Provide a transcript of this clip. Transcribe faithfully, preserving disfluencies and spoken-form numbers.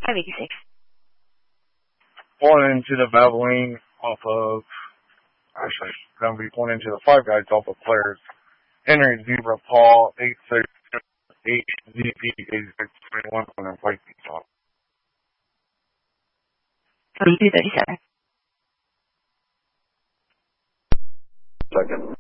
five eighty-six. Pulling into the Valvoline off of, actually, going to be pulling into the Five Guys off of Claire's. Henry Zebra Paul, eight six eight Z P eighty-six twenty-one on their flight stop. forty-two thirty-seven. Second.